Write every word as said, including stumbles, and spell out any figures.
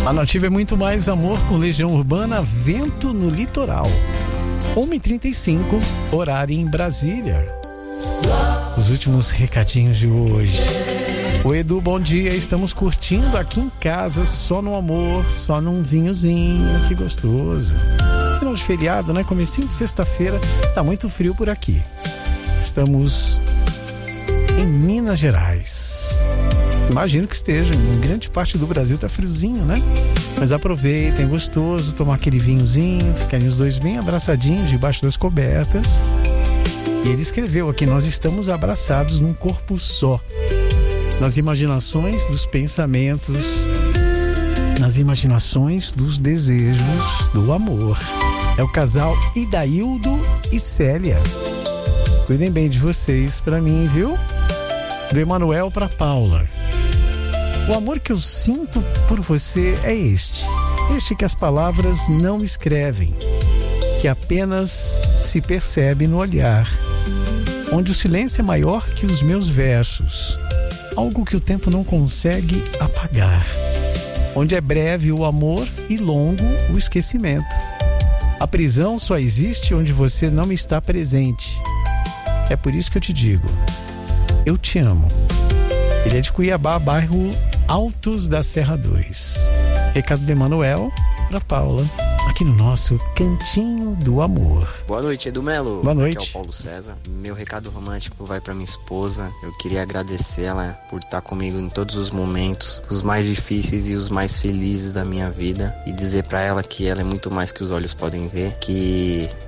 A Nativa é muito mais amor com Legião Urbana, Vento no Litoral. uma e trinta e cinco, horário em Brasília. Os últimos recadinhos de hoje. O Edu, bom dia. Estamos curtindo aqui em casa, só no amor, só num vinhozinho. Que gostoso. Final de feriado, né? Comecinho de sexta-feira. Tá muito frio por aqui. Estamos em Minas Gerais. Imagino que esteja. Em grande parte do Brasil tá friozinho, né? Mas aproveitem, é gostoso tomar aquele vinhozinho, ficarem os dois bem abraçadinhos debaixo das cobertas. E ele escreveu aqui: nós estamos abraçados num corpo só, nas imaginações dos pensamentos, nas imaginações dos desejos do amor. É o casal Idaildo e Célia. Cuidem bem de vocês pra mim, viu? Do Emanuel pra Paula. O amor que eu sinto por você é este. Este que as palavras não escrevem, que apenas se percebe no olhar, onde o silêncio é maior que os meus versos, algo que o tempo não consegue apagar, onde é breve o amor e longo o esquecimento. A prisão só existe onde você não está presente. É por isso que eu te digo, eu te amo. Ele é de Cuiabá, bairro Altos da Serra dois. Recado de Emanuel para Paula, aqui no nosso Cantinho do Amor. Boa noite, Edu Melo. Boa noite. Aqui é o Paulo César. Meu recado romântico vai para minha esposa. Eu queria agradecer ela por estar comigo em todos os momentos, os mais difíceis e os mais felizes da minha vida, e dizer para ela que ela é muito mais que os olhos podem ver, que